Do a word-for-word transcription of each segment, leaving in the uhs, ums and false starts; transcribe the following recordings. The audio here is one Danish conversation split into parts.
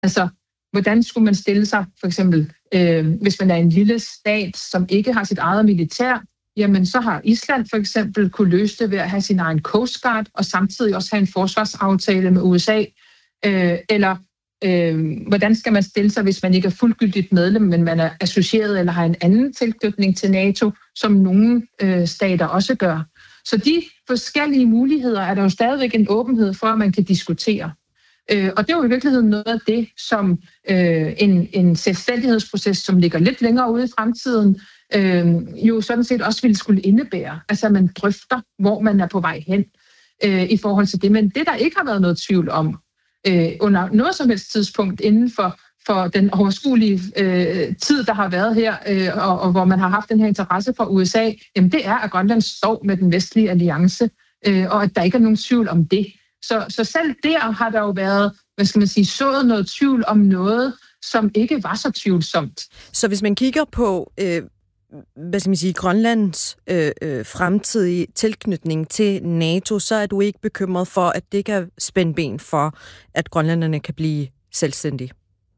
Altså, hvordan skulle man stille sig, for eksempel, øh, hvis man er en lille stat, som ikke har sit eget militær, jamen så har Island for eksempel kunne løse det ved at have sin egen Coast Guard, og samtidig også have en forsvarsaftale med U S A. Øh, eller øh, hvordan skal man stille sig, hvis man ikke er fuldgyldigt medlem, men man er associeret eller har en anden tilknytning til NATO, som nogle øh, stater også gør. Så de forskellige muligheder er der jo stadigvæk en åbenhed for, at man kan diskutere. Øh, og det er jo i virkeligheden noget af det, som øh, en, en selvstændighedsproces, som ligger lidt længere ude i fremtiden, øh, jo sådan set også ville skulle indebære. Altså at man drøfter, hvor man er på vej hen øh, i forhold til det. Men det, der ikke har været noget tvivl om øh, under noget som helst tidspunkt inden for, for den overskuelige øh, tid, der har været her, øh, og, og hvor man har haft den her interesse for U S A, jamen det er, at Grønland står med den vestlige alliance, øh, og at der ikke er nogen tvivl om det. Så, så selv der har der jo været, hvad skal man sige, sået noget tvivl om noget, som ikke var så tvivlsomt. Så hvis man kigger på, øh, hvad skal man sige, Grønlands øh, øh, fremtidige tilknytning til NATO, så er du ikke bekymret for, at det kan spænde ben for, at grønlænderne kan blive selvstændige?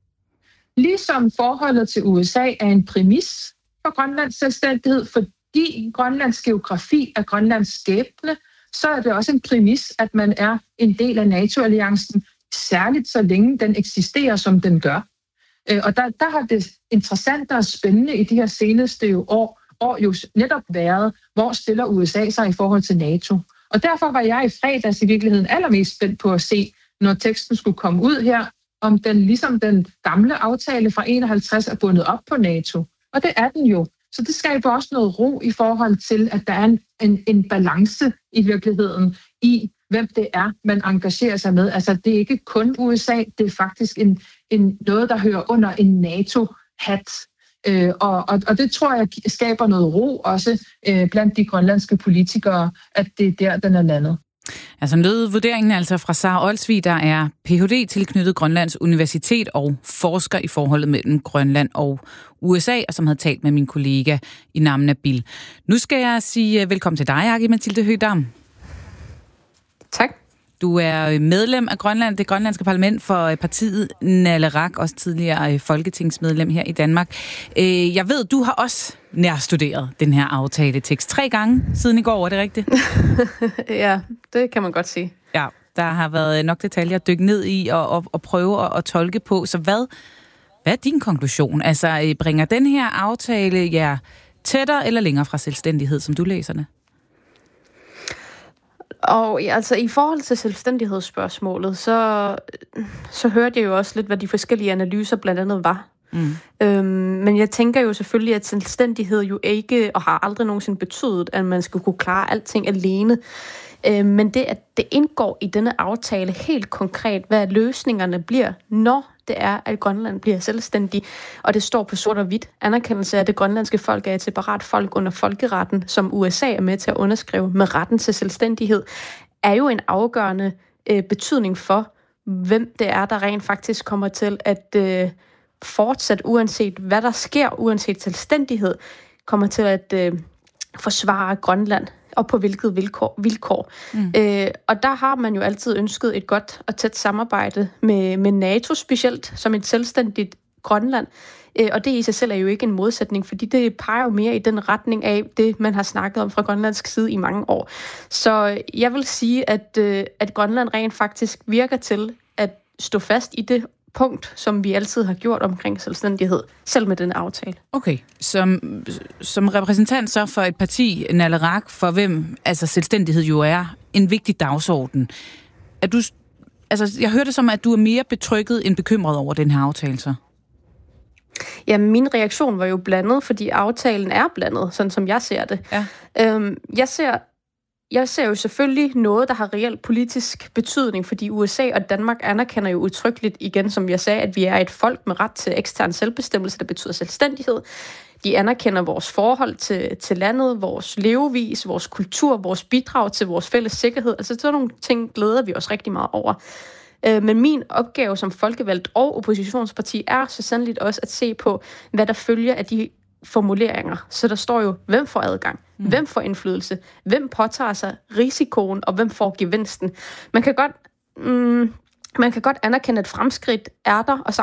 Ligesom forholdet til U S A er en præmis for Grønlands selvstændighed, fordi Grønlands geografi er Grønlands skæbne, så er det også en præmis, at man er en del af NATO-alliancen, særligt så længe den eksisterer, som den gør. Og der, der har det interessante og spændende i de her seneste år, år jo netop været, hvor stiller U S A sig i forhold til NATO. Og derfor var jeg i fredags i virkeligheden allermest spændt på at se, når teksten skulle komme ud her, om den ligesom den gamle aftale fra enoghalvtreds er bundet op på NATO. Og det er den jo. Så det skaber også noget ro i forhold til, at der er en, en, en balance i virkeligheden i, hvem det er, man engagerer sig med. Altså, det er ikke kun U S A, det er faktisk en, en, noget, der hører under en NATO-hat. Øh, og, og, og det tror jeg skaber noget ro også øh, blandt de grønlandske politikere, at det er der, den er landet. Altså lød vurderingen altså fra Sara Olsvig, der er P H D tilknyttet Grønlands Universitet og forsker i forholdet mellem Grønland og U S A, og som havde talt med min kollega i Namen Nabil. Nu skal jeg sige velkommen til dig, Aki-Mathilde Høegh-Dam. Tak. Du er medlem af Grønland, det grønlandske parlament for partiet Naleraq, også tidligere folketingsmedlem her i Danmark. Jeg ved, du har også nærstuderet den her aftaletekst tre gange siden i går, er det rigtigt? Ja, det kan man godt sige. Ja, der har været nok detaljer at dykke ned i og, og, og prøve at, at tolke på. Så hvad, hvad er din konklusion? Altså, bringer den her aftale jer tættere eller længere fra selvstændighed, som du læser det? Og altså i forhold til selvstændighedsspørgsmålet, så, så hørte jeg jo også lidt, hvad de forskellige analyser blandt andet var. Mm. Øhm, men jeg tænker jo selvfølgelig, at selvstændighed jo ikke, og har aldrig nogensinde betydet, at man skulle kunne klare alting alene. Øhm, men det, at det indgår i denne aftale helt konkret, hvad løsningerne bliver, når det er, at Grønland bliver selvstændig. Og det står på sort og hvidt. Anerkendelse af, at det grønlandske folk er et separat folk under folkeretten, som U S A er med til at underskrive med retten til selvstændighed, er jo en afgørende øh, betydning for, hvem det er, der rent faktisk kommer til at øh, fortsætte, uanset hvad der sker, uanset selvstændighed, kommer til at øh, forsvare Grønland, og på hvilket vilkår. vilkår. Mm. Øh, og der har man jo altid ønsket et godt og tæt samarbejde med, med NATO, specielt som et selvstændigt Grønland. Øh, og det i sig selv er jo ikke en modsætning, fordi det peger jo mere i den retning af det, man har snakket om fra grønlandsk side i mange år. Så jeg vil sige, at, øh, at Grønland rent faktisk virker til at stå fast i det punkt, som vi altid har gjort omkring selvstændighed, selv med denne aftale. Okay, som, som repræsentant så for et parti, Naleraq, for hvem altså selvstændighed jo er en vigtig dagsorden. Er du, altså, jeg hørte det som, at du er mere betrykket end bekymret over den her aftale så? Ja, min reaktion var jo blandet, fordi aftalen er blandet, sådan som jeg ser det. Ja. Øhm, jeg ser Jeg ser jo selvfølgelig noget, der har reelt politisk betydning, fordi U S A og Danmark anerkender jo udtrykkeligt igen, som jeg sagde, at vi er et folk med ret til ekstern selvbestemmelse, der betyder selvstændighed. De anerkender vores forhold til, til landet, vores levevis, vores kultur, vores bidrag til vores fælles sikkerhed. Altså sådan nogle ting glæder vi os rigtig meget over. Men min opgave som folkevalgt og oppositionsparti er så sandeligt også at se på, hvad der følger af de formuleringer. Så der står jo, hvem får adgang, mm. hvem får indflydelse, hvem påtager sig risikoen, og hvem får gevinsten. Man kan godt, mm, man kan godt anerkende, at fremskridt er der, og